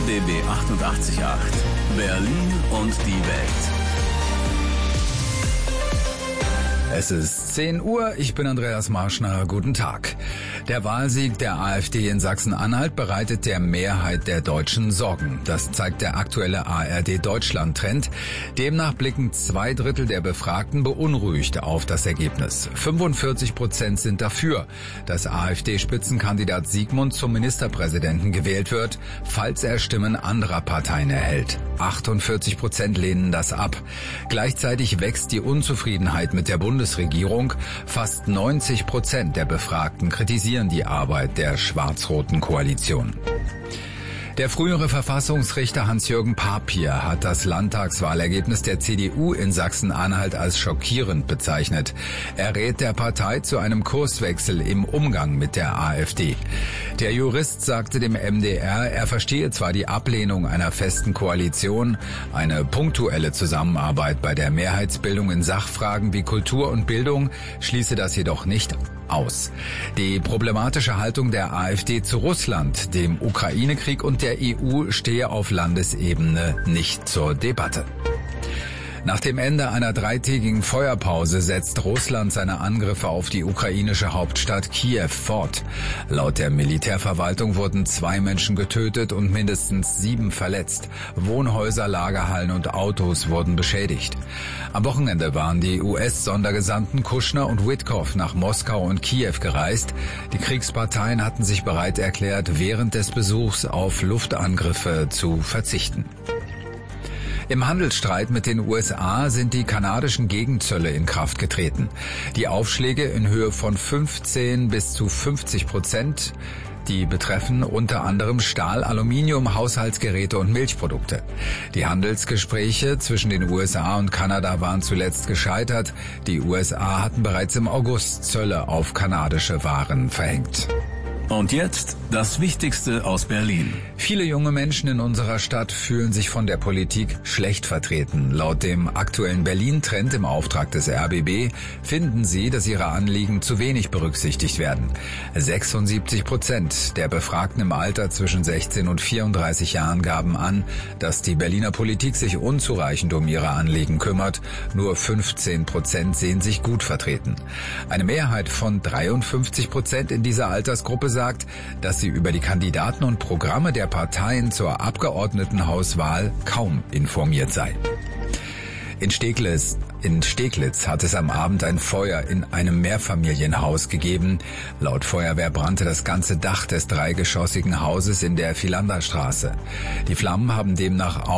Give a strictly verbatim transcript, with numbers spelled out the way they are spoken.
R B B achtundachtzig Komma acht. Berlin und die Welt. Es ist zehn Uhr, ich bin Andreas Marschner, guten Tag. Der Wahlsieg der AfD in Sachsen-Anhalt bereitet der Mehrheit der Deutschen Sorgen. Das zeigt der aktuelle A R D-Deutschland-Trend. Demnach blicken zwei Drittel der Befragten beunruhigt auf das Ergebnis. fünfundvierzig Prozent sind dafür, dass AfD-Spitzenkandidat Sigmund zum Ministerpräsidenten gewählt wird, falls er Stimmen anderer Parteien erhält. achtundvierzig Prozent lehnen das ab. Gleichzeitig wächst die Unzufriedenheit mit der Bundesregierung. Fast neunzig Prozent der Befragten kritisieren die Arbeit der schwarz-roten Koalition. Der frühere Verfassungsrichter Hans-Jürgen Papier hat das Landtagswahlergebnis der C D U in Sachsen-Anhalt als schockierend bezeichnet. Er rät der Partei zu einem Kurswechsel im Umgang mit der AfD. Der Jurist sagte dem M D R, er verstehe zwar die Ablehnung einer festen Koalition, eine punktuelle Zusammenarbeit bei der Mehrheitsbildung in Sachfragen wie Kultur und Bildung schließe das jedoch nicht aus. Die problematische Haltung der AfD zu Russland, dem Ukraine-Krieg und der E U stehe auf Landesebene nicht zur Debatte. Nach dem Ende einer dreitägigen Feuerpause setzt Russland seine Angriffe auf die ukrainische Hauptstadt Kiew fort. Laut der Militärverwaltung wurden zwei Menschen getötet und mindestens sieben verletzt. Wohnhäuser, Lagerhallen und Autos wurden beschädigt. Am Wochenende waren die U S-Sondergesandten Kushner und Witkoff nach Moskau und Kiew gereist. Die Kriegsparteien hatten sich bereit erklärt, während des Besuchs auf Luftangriffe zu verzichten. Im Handelsstreit mit den U S A sind die kanadischen Gegenzölle in Kraft getreten. Die Aufschläge in Höhe von fünfzehn bis zu fünfzig Prozent, die betreffen unter anderem Stahl, Aluminium, Haushaltsgeräte und Milchprodukte. Die Handelsgespräche zwischen den U S A und Kanada waren zuletzt gescheitert. Die U S A hatten bereits im August Zölle auf kanadische Waren verhängt. Und jetzt das Wichtigste aus Berlin. Viele junge Menschen in unserer Stadt fühlen sich von der Politik schlecht vertreten. Laut dem aktuellen Berlin-Trend im Auftrag des R B B finden sie, dass ihre Anliegen zu wenig berücksichtigt werden. sechsundsiebzig Prozent der Befragten im Alter zwischen sechzehn und vierunddreißig Jahren gaben an, dass die Berliner Politik sich unzureichend um ihre Anliegen kümmert. Nur fünfzehn Prozent sehen sich gut vertreten. Eine Mehrheit von dreiundfünfzig Prozent in dieser Altersgruppe sagt, dass sie über die Kandidaten und Programme der Parteien zur Abgeordnetenhauswahl kaum informiert sei. In Steglitz, in Steglitz hat es am Abend ein Feuer in einem Mehrfamilienhaus gegeben. Laut Feuerwehr brannte das ganze Dach des dreigeschossigen Hauses in der Philanderstraße. Die Flammen haben demnach